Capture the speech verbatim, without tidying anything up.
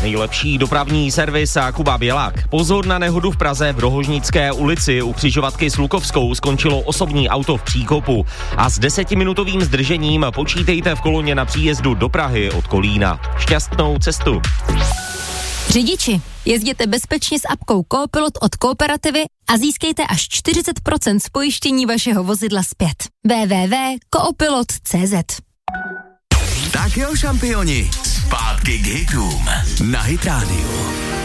nejlepší dopravní servis a Kuba Bělák. Pozor na nehodu v Praze v Rohožnické ulici. U křižovatky s Lukovskou skončilo osobní auto v příkopu. A s desetiminutovým zdržením počítejte v koloně na příjezdu do Prahy od Kolína. Šťastnou cestu. Řidiči, jezděte bezpečně s apkou Coopilot od Kooperativy a získejte až čtyřicet procent z pojištění vašeho vozidla zpět. w w w tečka coopilot tečka c z. Tak jo, šampioni, zpátky k hitům na Hit Radio.